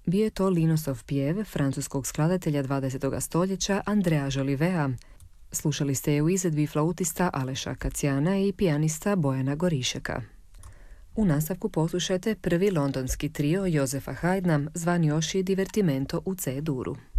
Bio je to Linosov pjev francuskog skladatelja 20. stoljeća Andrea Jolivea. Slušali ste je u izvedbi flautista Aleša Kacijana i pijanista Bojana Gorišeka. U nastavku poslušajte prvi londonski trio Josefa Haydna, zvani još i Divertimento u C-duru.